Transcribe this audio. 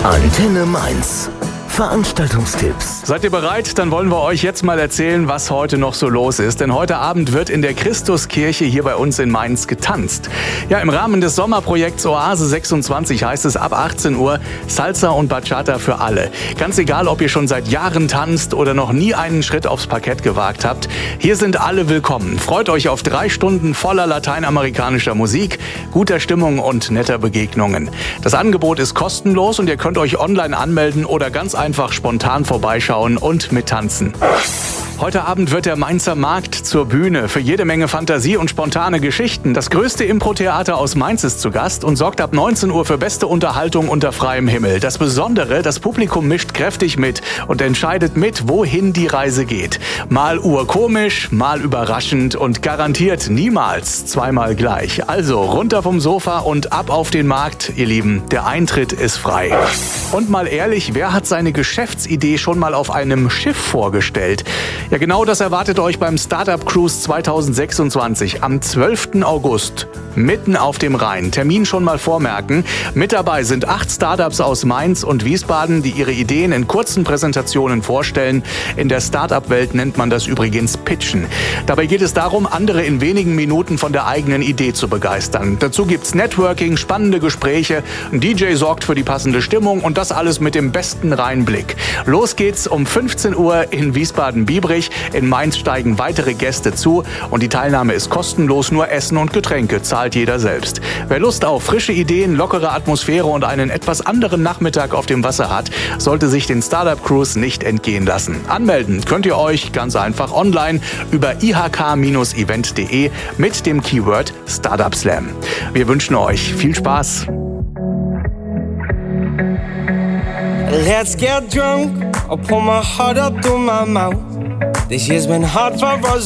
Antenne Mainz. Veranstaltungstipps. Seid ihr bereit? Dann wollen wir euch jetzt mal erzählen, was heute noch so los ist. Denn heute Abend wird in der Christuskirche hier bei uns in Mainz getanzt. Ja, im Rahmen des Sommerprojekts Oase 26 heißt es ab 18 Uhr Salsa und Bachata für alle. Ganz egal, ob ihr schon seit Jahren tanzt oder noch nie einen Schritt aufs Parkett gewagt habt. Hier sind alle willkommen. Freut euch auf 3 Stunden voller lateinamerikanischer Musik, guter Stimmung und netter Begegnungen. Das Angebot ist kostenlos und ihr könnt euch online anmelden oder ganz einfach spontan vorbeischauen und mittanzen. Heute Abend wird der Mainzer Markt zur Bühne für jede Menge Fantasie und spontane Geschichten. Das größte Impro-Theater aus Mainz ist zu Gast und sorgt ab 19 Uhr für beste Unterhaltung unter freiem Himmel. Das Besondere, das Publikum mischt kräftig mit und entscheidet mit, wohin die Reise geht. Mal urkomisch, mal überraschend und garantiert niemals zweimal gleich. Also runter vom Sofa und ab auf den Markt, ihr Lieben. Der Eintritt ist frei. Und mal ehrlich, wer hat seine Geschäftsidee schon mal auf einem Schiff vorgestellt? Ja, genau das erwartet euch beim Startup Cruise 2026 am 12. August. Mitten auf dem Rhein. Termin schon mal vormerken. Mit dabei sind 8 Startups aus Mainz und Wiesbaden, die ihre Ideen in kurzen Präsentationen vorstellen. In der Startup-Welt nennt man das übrigens Pitchen. Dabei geht es darum, andere in wenigen Minuten von der eigenen Idee zu begeistern. Dazu gibt's Networking, spannende Gespräche, ein DJ sorgt für die passende Stimmung und das alles mit dem besten Rheinblick. Los geht's um 15 Uhr in Wiesbaden-Biebrich. In Mainz steigen weitere Gäste zu und die Teilnahme ist kostenlos, nur Essen und Getränke zahlt jeder selbst. Wer Lust auf frische Ideen, lockere Atmosphäre und einen etwas anderen Nachmittag auf dem Wasser hat, sollte sich den Startup Cruise nicht entgehen lassen. Anmelden könnt ihr euch ganz einfach online über ihk-event.de mit dem Keyword Startup Slam. Wir wünschen euch viel Spaß. Let's get drunk. I'll pour my heart up through my mouth. This year's been hard for us.